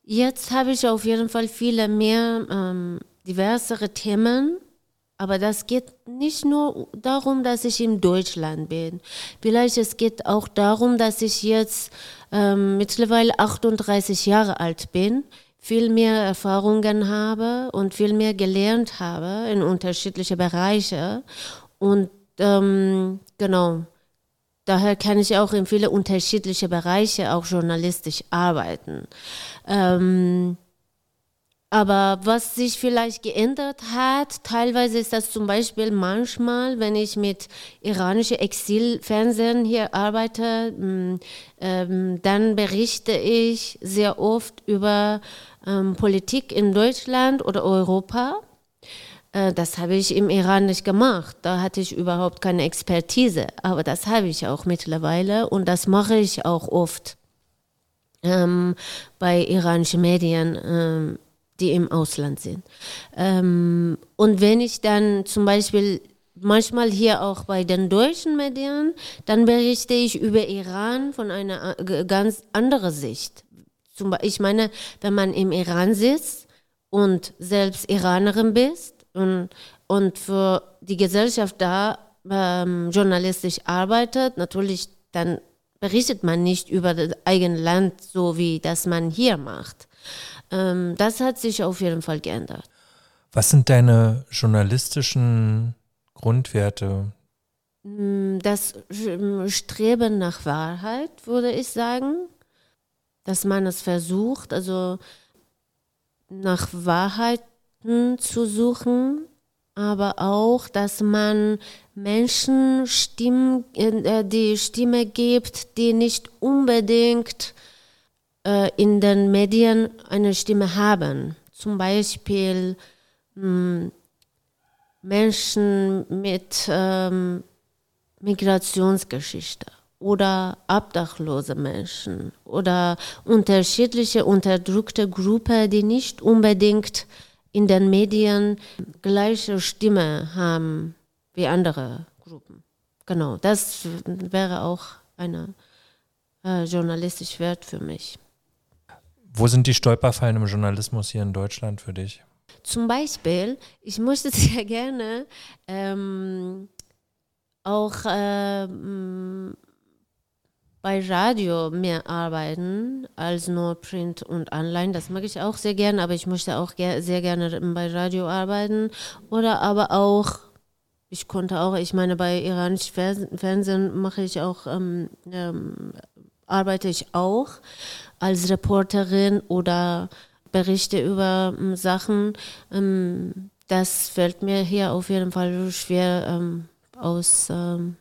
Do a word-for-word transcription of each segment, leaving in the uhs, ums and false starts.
Jetzt habe ich auf jeden Fall viele mehr ähm, diversere Themen, aber das geht nicht nur darum, dass ich in Deutschland bin. Vielleicht es geht auch darum, dass ich jetzt ähm, mittlerweile achtunddreißig Jahre alt bin, viel mehr Erfahrungen habe und viel mehr gelernt habe in unterschiedliche Bereiche. Und ähm, genau, daher kann ich auch in viele unterschiedliche Bereiche auch journalistisch arbeiten. Ähm, aber was sich vielleicht geändert hat, teilweise ist das zum Beispiel manchmal, wenn ich mit iranischen Exilfernsehen hier arbeite, mh, ähm, dann berichte ich sehr oft über ähm, Politik in Deutschland oder Europa. Äh, das habe ich im Iran nicht gemacht. Da hatte ich überhaupt keine Expertise. Aber das habe ich auch mittlerweile und das mache ich auch oft ähm, bei iranischen Medien. Ähm, die im Ausland sind. Ähm, und wenn ich dann zum Beispiel manchmal hier auch bei den deutschen Medien, dann berichte ich über Iran von einer äh, ganz anderen Sicht. Zum Beispiel, ich meine, wenn man im Iran sitzt und selbst Iranerin bist und, und für die Gesellschaft da ähm, journalistisch arbeitet, natürlich dann berichtet man nicht über das eigene Land, so wie das man hier macht. Ähm, das hat sich auf jeden Fall geändert. Was sind deine journalistischen Grundwerte? Das Streben nach Wahrheit, würde ich sagen, dass man es versucht, also nach Wahrheiten zu suchen, aber auch, dass man Menschen Stimmen, äh, die Stimme gibt, die nicht unbedingt in den Medien eine Stimme haben. Zum Beispiel mh, Menschen mit ähm, Migrationsgeschichte oder obdachlose Menschen oder unterschiedliche unterdrückte Gruppen, die nicht unbedingt in den Medien gleiche Stimme haben wie andere Gruppen. Genau, das wäre auch eine äh, journalistische Wert für mich. Wo sind die Stolperfallen im Journalismus hier in Deutschland für dich? Zum Beispiel, ich möchte sehr gerne ähm, auch ähm, bei Radio mehr arbeiten als nur Print und Online. Das mag ich auch sehr gerne, aber ich möchte auch ger- sehr gerne bei Radio arbeiten. Oder aber auch, ich konnte auch, ich meine, bei iranischem Fers- Fernsehen mache ich auch, ähm, ähm, arbeite ich auch als Reporterin oder Berichte über ähm, Sachen. Ähm, das fällt mir hier auf jeden Fall schwer ähm, aus ähm,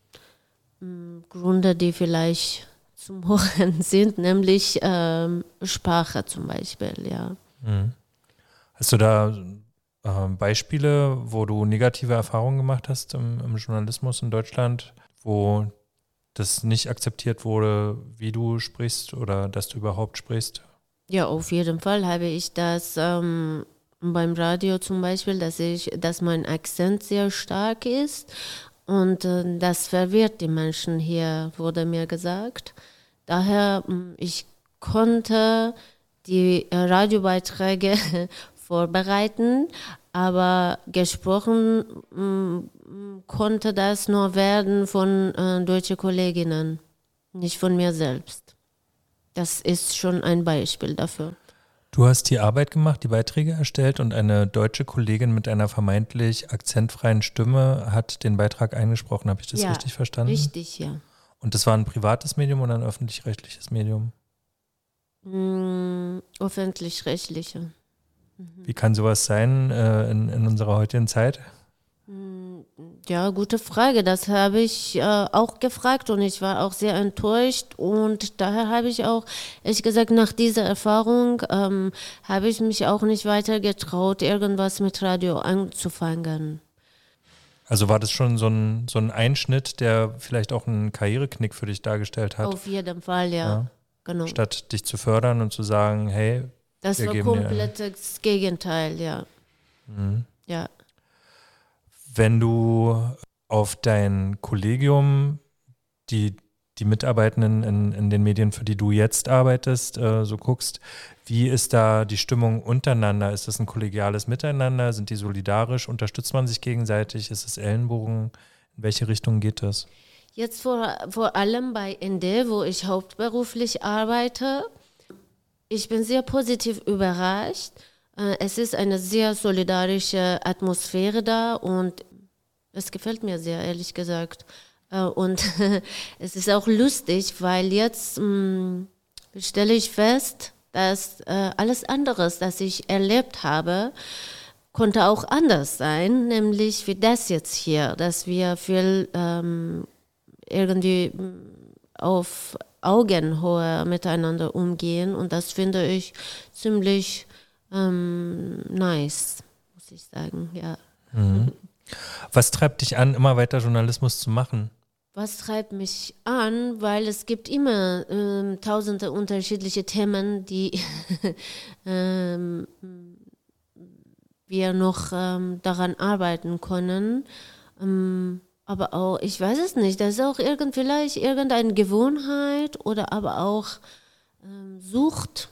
Gründe, die vielleicht zum Hören sind, nämlich ähm, Sprache zum Beispiel, ja. Mhm. Hast du da äh, Beispiele, wo du negative Erfahrungen gemacht hast im, im Journalismus in Deutschland, wo das nicht akzeptiert wurde, wie du sprichst oder dass du überhaupt sprichst? Ja, auf jeden Fall habe ich das ähm, beim Radio zum Beispiel, dass ich, dass mein Akzent sehr stark ist und äh, das verwirrt die Menschen hier, wurde mir gesagt. Daher, mh, ich konnte die äh, Radiobeiträge vorbereiten, aber gesprochen mh, konnte das nur werden von äh, deutschen Kolleginnen, nicht von mir selbst. Das ist schon ein Beispiel dafür. Du hast die Arbeit gemacht, die Beiträge erstellt und eine deutsche Kollegin mit einer vermeintlich akzentfreien Stimme hat den Beitrag eingesprochen. Habe ich das Ja, richtig verstanden? Richtig, ja. Und das war ein privates Medium oder ein öffentlich-rechtliches Medium? Mm, öffentlich-rechtliche. Mhm. Wie kann sowas sein äh, in, in unserer heutigen Zeit? Ja, gute Frage. Das habe ich äh, auch gefragt und ich war auch sehr enttäuscht und daher habe ich auch, ehrlich gesagt, nach dieser Erfahrung ähm, habe ich mich auch nicht weiter getraut, irgendwas mit Radio anzufangen. Also war das schon so ein, so ein Einschnitt, der vielleicht auch einen Karriereknick für dich dargestellt hat? Auf jeden Fall, ja. ja. Genau. Statt dich zu fördern und zu sagen, hey, das wir war geben komplett das Gegenteil, ja. Mhm. Ja. Wenn du auf dein Kollegium, die die Mitarbeitenden in, in den Medien, für die du jetzt arbeitest, äh, so guckst, wie ist da die Stimmung untereinander? Ist das ein kollegiales Miteinander? Sind die solidarisch? Unterstützt man sich gegenseitig? Ist es Ellenbogen? In welche Richtung geht das? Jetzt vor, vor allem bei N D, wo ich hauptberuflich arbeite, ich bin sehr positiv überrascht. Es ist eine sehr solidarische Atmosphäre da und es gefällt mir sehr, ehrlich gesagt. Und es ist auch lustig, weil jetzt mh, stelle ich fest, dass äh, alles anderes, das ich erlebt habe, konnte auch anders sein, nämlich wie das jetzt hier, dass wir viel ähm, irgendwie auf Augenhöhe miteinander umgehen und das finde ich ziemlich ähm, nice, muss ich sagen, ja. Mhm. Was treibt dich an, immer weiter Journalismus zu machen? Was treibt mich an? Weil es gibt immer ähm, tausende unterschiedliche Themen, die ähm, wir noch ähm, daran arbeiten können. Ähm, aber auch, ich weiß es nicht, das ist auch irgend, vielleicht irgendeine Gewohnheit oder aber auch ähm, Sucht,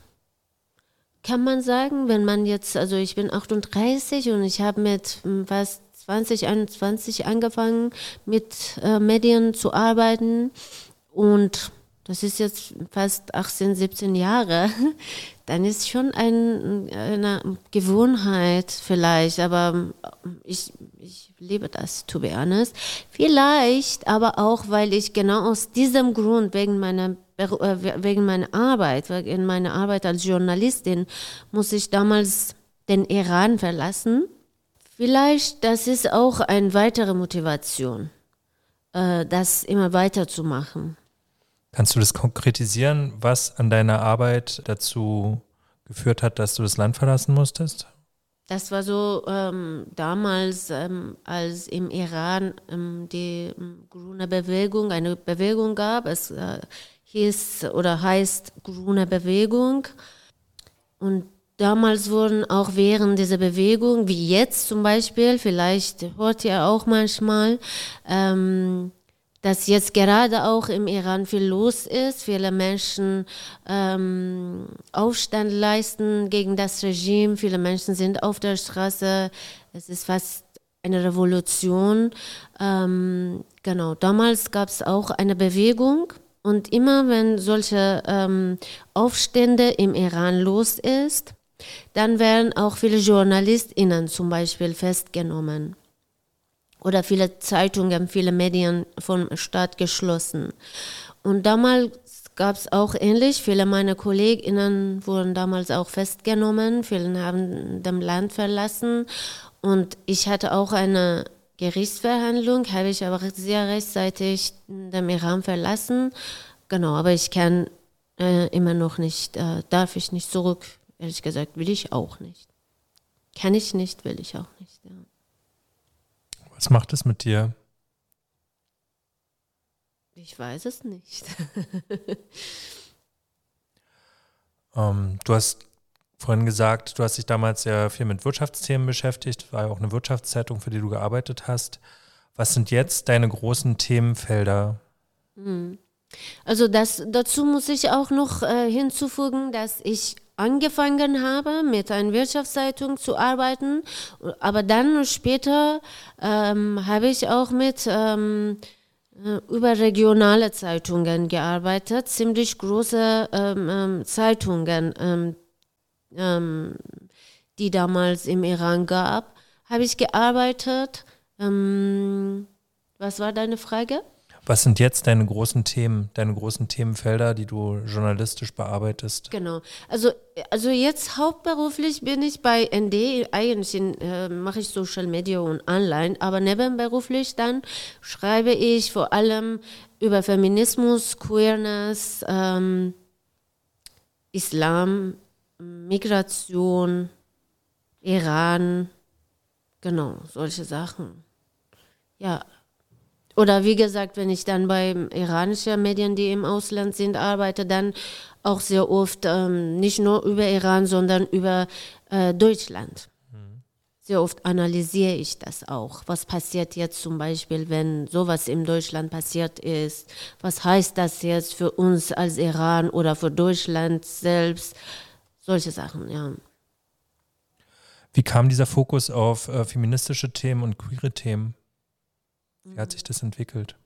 kann man sagen, wenn man jetzt, also ich bin achtunddreißig und ich habe mit fast zwanzig einundzwanzig angefangen mit äh, Medien zu arbeiten und das ist jetzt fast achtzehn, siebzehn Jahre, dann ist schon ein, eine Gewohnheit vielleicht, aber ich, ich liebe das, to be honest. Vielleicht aber auch, weil ich genau aus diesem Grund, wegen meiner, wegen meiner Arbeit, wegen meiner Arbeit als Journalistin, muss ich damals den Iran verlassen. Vielleicht, das ist auch eine weitere Motivation, äh, das immer weiterzumachen. Kannst du das konkretisieren, was an deiner Arbeit dazu geführt hat, dass du das Land verlassen musstest? Das war so ähm, damals, ähm, als im Iran ähm, die ähm, grüne Bewegung, eine Bewegung gab. Es äh, hieß oder heißt grüne Bewegung. Und damals wurden auch während dieser Bewegung, wie jetzt zum Beispiel, vielleicht hört ihr auch manchmal, ähm, dass jetzt gerade auch im Iran viel los ist, viele Menschen ähm, Aufstand leisten gegen das Regime, viele Menschen sind auf der Straße, es ist fast eine Revolution. Ähm, genau, damals gab es auch eine Bewegung und immer wenn solche ähm, Aufstände im Iran los ist, dann werden auch viele JournalistInnen zum Beispiel festgenommen. Oder viele Zeitungen, viele Medien vom Staat geschlossen. Und damals gab es auch ähnlich, viele meiner KollegInnen wurden damals auch festgenommen, viele haben das Land verlassen und ich hatte auch eine Gerichtsverhandlung, habe ich aber sehr rechtzeitig den Iran verlassen. Genau, aber ich kann äh, immer noch nicht, äh, darf ich nicht zurück, ehrlich gesagt, will ich auch nicht. Kann ich nicht, will ich auch nicht, ja. Was macht es mit dir? Ich weiß es nicht. ähm, du hast vorhin gesagt, du hast dich damals sehr viel mit Wirtschaftsthemen beschäftigt, war ja auch eine Wirtschaftszeitung, für die du gearbeitet hast. Was sind jetzt deine großen Themenfelder? Also das, dazu muss ich auch noch äh, hinzufügen, dass ich angefangen habe, mit einer Wirtschaftszeitung zu arbeiten, aber dann später ähm, habe ich auch mit ähm, überregionale Zeitungen gearbeitet, ziemlich große ähm, ähm, Zeitungen, ähm, ähm, die damals im Iran gab, habe ich gearbeitet. Ähm, was war deine Frage? Was sind jetzt deine großen Themen, deine großen Themenfelder, die du journalistisch bearbeitest? Genau. Also, also jetzt hauptberuflich bin ich bei N D, eigentlich äh, mache ich Social Media und Online, aber nebenberuflich dann schreibe ich vor allem über Feminismus, Queerness, ähm, Islam, Migration, Iran, genau, solche Sachen. Ja. Oder wie gesagt, wenn ich dann bei iranischen Medien, die im Ausland sind, arbeite, dann auch sehr oft ähm, nicht nur über Iran, sondern über äh, Deutschland. Mhm. sehr oft analysiere ich das auch. Was passiert jetzt zum Beispiel, wenn sowas in Deutschland passiert ist? Was heißt das jetzt für uns als Iran oder für Deutschland selbst? Solche Sachen, ja. Wie kam dieser Fokus auf äh, feministische Themen und queere Themen? Wie hat sich das entwickelt?